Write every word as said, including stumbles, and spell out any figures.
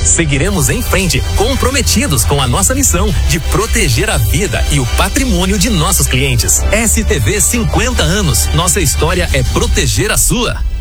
Seguiremos em frente, comprometidos com a nossa missão de proteger a vida e o patrimônio de nossos clientes. S T V cinquenta anos. Nossa história é proteger a sua.